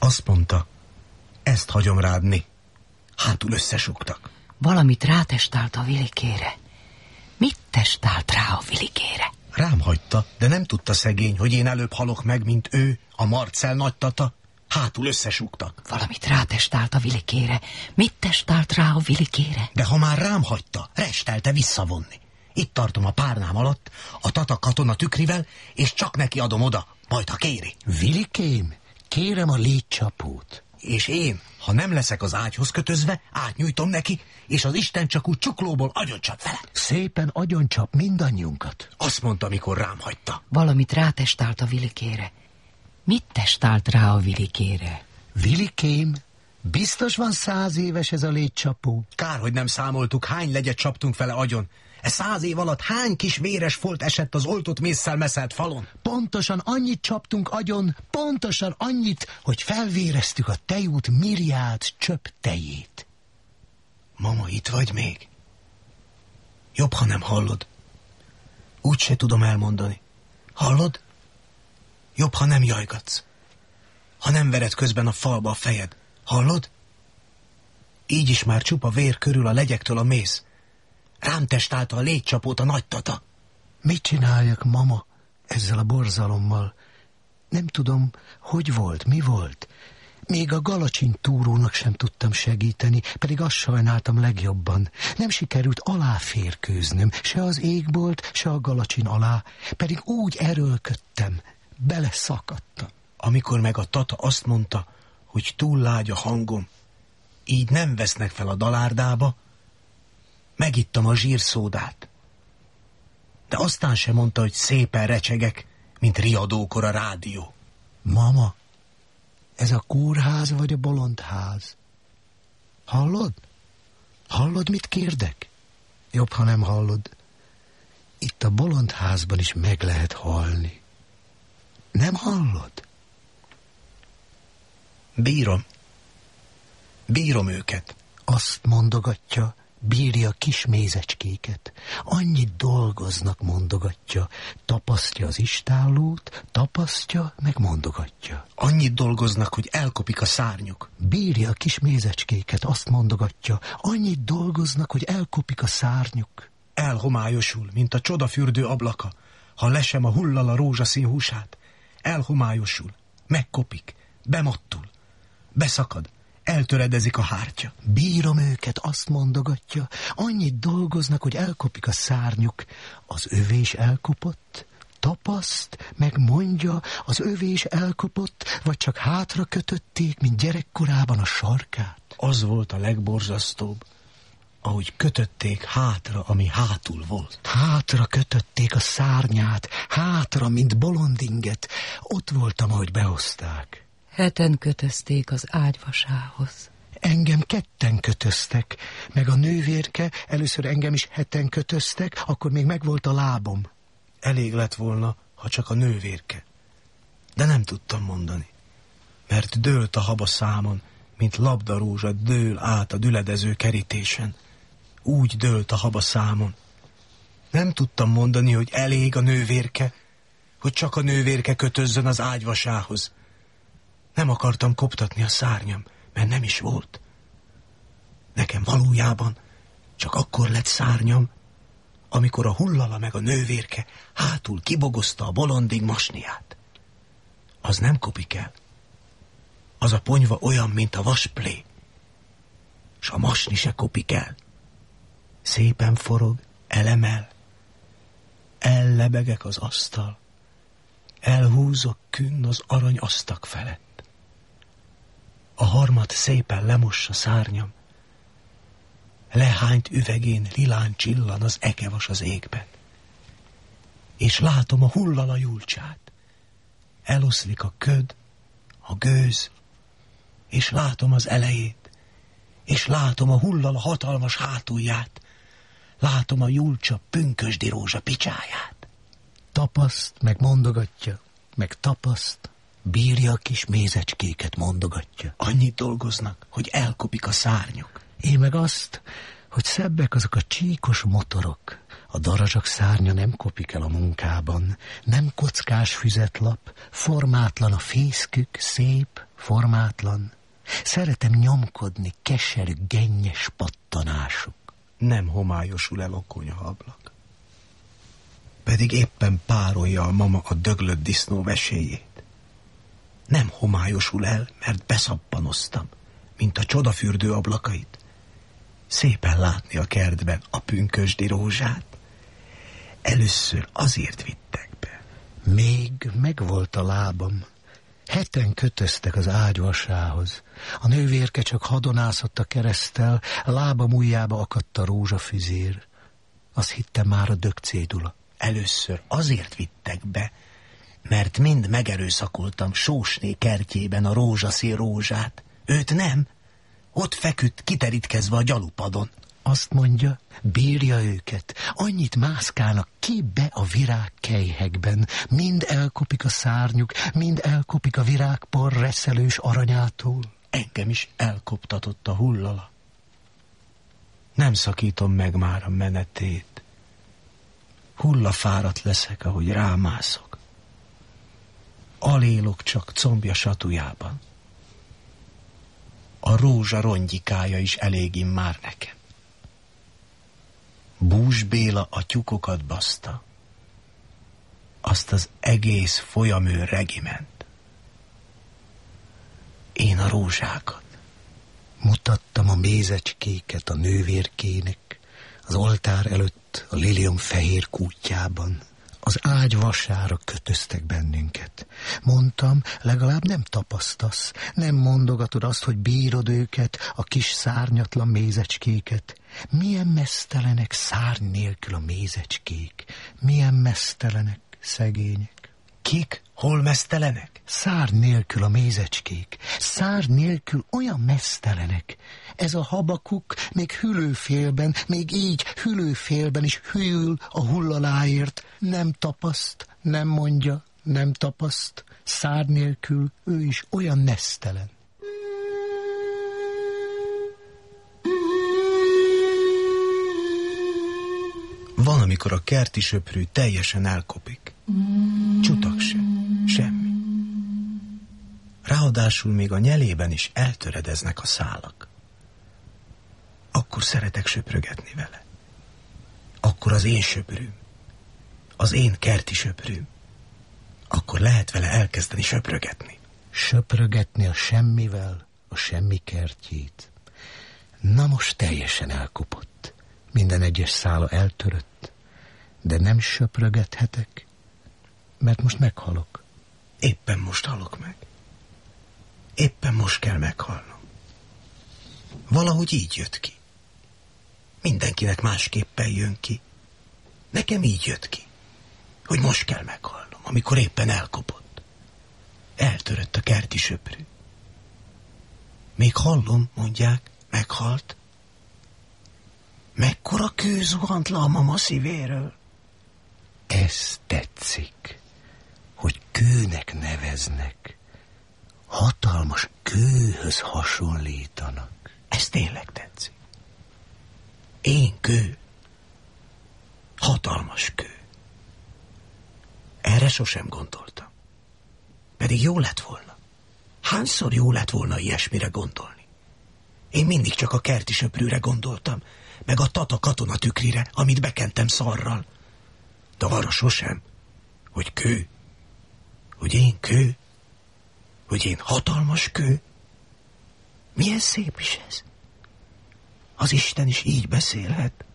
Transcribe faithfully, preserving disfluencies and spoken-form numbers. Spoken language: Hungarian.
Azt mondta, ezt hagyom rádni. Hátul összesugtak. Valamit rátestált a Vilikére. Mit testált rá a Vilikére? Rám hagyta, de nem tudta szegény, hogy én előbb halok meg, mint ő, a Marcell nagytata. Hátul összesugtak. Valamit rátestált a Vilikére. Mit testált rá a Vilikére? De ha már rám hagyta, restelte visszavonni. Itt tartom a párnám alatt, a tata katona tükrivel, és csak neki adom oda, majd ha kéri. Vilikém, kérem a légycsapót. És én, ha nem leszek az ágyhoz kötözve, átnyújtom neki, és az Isten csak úgy csuklóból agyoncsap vele. Szépen agyoncsap mindannyiunkat. Azt mondta, mikor rám hagyta. Valamit rátestált a Vilikére. Mit testált rá a Vilikére? Vilikém, biztos van száz éves ez a légycsapó? Kár, hogy nem számoltuk, hány legyet csaptunk vele agyon. E száz év alatt hány kis véres folt esett az oltott mésszel meszelt falon? Pontosan annyit csaptunk agyon, pontosan annyit, hogy felvéreztük a tejút miriád csöpp tejét. Mama, itt vagy még? Jobb, ha nem hallod. Úgy se tudom elmondani. Hallod? Jobb, ha nem jajgatsz. Ha nem vered közben a falba a fejed. Hallod? Így is már csupa vér körül a legyektől a mész. Rám testálta a légycsapót a nagytata. Mit csináljak, mama, ezzel a borzalommal? Nem tudom, hogy volt, mi volt. Még a Galacsin túrónak sem tudtam segíteni, pedig azt sajnáltam legjobban. Nem sikerült aláférkőznöm, se az égbolt, se a Galacsin alá, pedig úgy erőlködtem, beleszakadtam. Amikor meg a tata azt mondta, hogy túl lágy a hangom, így nem vesznek fel a dalárdába, megittam a zsírszódát. De aztán sem mondta, hogy szépen recsegek, mint riadókor a rádió. Mama, ez a kórház vagy a bolondház? Hallod? Hallod, mit kérdek? Jobb, ha nem hallod. Itt a bolondházban is meg lehet halni. Nem hallod? Bírom. Bírom őket. Azt mondogatja, bírja kis mézecskéket. Annyit dolgoznak, mondogatja. Tapasztja az istállót, tapasztja, meg mondogatja. Annyit dolgoznak, hogy elkopik a szárnyuk. Bírja a kis mézecskéket, azt mondogatja. Annyit dolgoznak, hogy elkopik a szárnyuk. Elhomályosul, mint a csodafürdő ablaka, ha lesem a hullal a rózsaszín húsát. Elhomályosul, megkopik, bemattul, beszakad, eltöredezik a hártya. Bírom őket, azt mondogatja. Annyit dolgoznak, hogy elkopik a szárnyuk. Az övés elkopott, tapaszt, meg mondja, az övés elkopott, vagy csak hátra kötötték, mint gyerekkorában a sarkát. Az volt a legborzasztóbb, ahogy kötötték hátra, ami hátul volt. Hátra kötötték a szárnyát, hátra, mint bolondinget. Ott voltam, ahogy behozták. Heten kötözték az ágyvasához. Engem ketten kötöztek, meg a nővérke, először engem is heten kötöztek, akkor még megvolt a lábom. Elég lett volna, ha csak a nővérke. De nem tudtam mondani, mert dőlt a haba számon, mint labdarózsa dől át a düledező kerítésen. Úgy dőlt a haba számon. Nem tudtam mondani, hogy elég a nővérke, hogy csak a nővérke kötözzön az ágyvasához. Nem akartam koptatni a szárnyam, mert nem is volt. Nekem valójában csak akkor lett szárnyam, amikor a hullala meg a nővérke hátul kibogozta a bolondig masniát. Az nem kopik el. Az a ponyva olyan, mint a vasplé, s a masni se kopik el. Szépen forog, elemel. Ellebegek az asztal. Elhúzok künn az arany asztak felett. A harmat szépen lemossa szárnyam. Lehányt üvegén lilán csillan az ekevas az égben. És látom a hullala julcsát. Eloszlik a köd, a gőz, és látom az elejét, és látom a hullala hatalmas hátulját, látom a julcsa pünkösdi rózsa picsáját. Tapaszt, meg mondogatja, meg tapaszt, bírja a kis mézecskéket, mondogatja. Annyit dolgoznak, hogy elkopik a szárnyuk. Én meg azt, hogy szebbek azok a csíkos motorok, A darazsak szárnya nem kopik el a munkában, nem kockás füzetlap, formátlan a fészkük, szép, formátlan. Szeretem nyomkodni keserű, gennyes pattanásuk. Nem homályosul el a konyhaablak. Pedig éppen párolja a mama a döglött disznó vesélyét. Nem homályosul el, mert beszappanoztam, mint a csodafürdő ablakait. Szépen látni a kertben a pünkösdi rózsát. Először azért vittek be. Még megvolt a lábam. Heten kötöztek az ágyvasához. A nővérke csak hadonászott a kereszttel, a lábam ujjába akadt a rózsafüzér. Azt hittem már a dögcédula. Először azért vittek be, mert mind megerőszakoltam Sósné kertjében a rózsaszín rózsát. Őt nem. Ott feküdt kiterítkezve a gyalupadon. Azt mondja, bírja őket. Annyit mászkálnak ki be a virágkelyhekben. Mind elkopik a szárnyuk, mind elkopik a virágpor reszelős aranyától. Engem is elkoptatott a hullala. Nem szakítom meg már a menetét. Hullafáradt leszek, ahogy rámászok. Alélok csak combja satujában. A rózsa rongyikája is elég immár nekem. Bús Béla a tyúkokat baszta. Azt az egész folyamő regiment. Én a rózsákat. Mutattam a mézecskéket a nővérkének, az oltár előtt a lilium fehér kútjában. Az ágy vasára kötöztek bennünket. Mondtam, legalább nem tapasztasz, nem mondogatod azt, hogy bírod őket, a kis szárnyatlan mézecskéket. Milyen meztelenek szárny nélkül a mézecskék. Milyen meztelenek, szegények. Kik? Hol meztelenek? Szárny nélkül a mézecskék. Szárny nélkül olyan meztelenek. Ez a Habakuk még hüllőfélben, még így hüllőfélben is hűl a hullaláért. Nem tapaszt, nem mondja, nem tapaszt. Szárny nélkül ő is olyan meztelen. Van, amikor a kerti söprű teljesen elkopik. Csutak se, semmi. Ráadásul még a nyelében is eltöredeznek a szálak. Akkor szeretek söprögetni vele. Akkor az én söprűm, az én kerti söprűm. Akkor lehet vele elkezdeni söprögetni. Söprögetni a semmivel, a semmi kertjét. Na most teljesen elkopott. Minden egyes szála eltörött, de nem söprögethetek, mert most meghalok. Éppen most halok meg. Éppen most kell meghalnom. Valahogy így jött ki. Mindenkinek másképpen jön ki. Nekem így jött ki, hogy most kell meghalnom, amikor éppen elkopott. Eltörött a kerti söprű. Még hallom, mondják, meghalt. Mekkora kő zuhant le a mama szívéről? Ez tetszik, hogy kőnek neveznek. Hatalmas kőhöz hasonlítanak. Ez tényleg tetszik. Én kő. Hatalmas kő. Erre sosem gondoltam. Pedig jó lett volna. Hányszor jó lett volna ilyesmire gondolni? Én mindig csak a kerti söprűre gondoltam, meg a tata katona tükrire, amit bekentem szarral. De arra sosem, hogy kő, hogy én kő, hogy én hatalmas kő. Milyen szép is ez. Az Isten is így beszélhet.